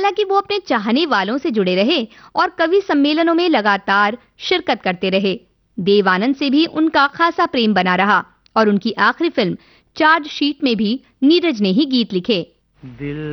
हालांकि वो अपने चाहने वालों से जुड़े रहे और कवि सम्मेलनों में लगातार शिरकत करते रहे। देव आनंद से भी उनका खासा प्रेम बना रहा और उनकी आखिरी फिल्म चार्जशीट में भी नीरज ने ही गीत लिखे।